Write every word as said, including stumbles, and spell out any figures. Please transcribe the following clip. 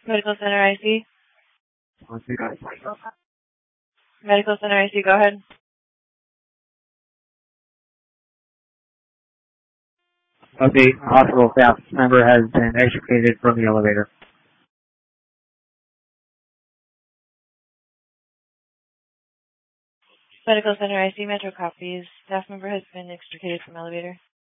Medical Center I C. Medical Center I C, go ahead. Okay, hospital staff member has been extricated from the elevator. Medical Center I C, Metro copies. Staff member has been extricated from elevator.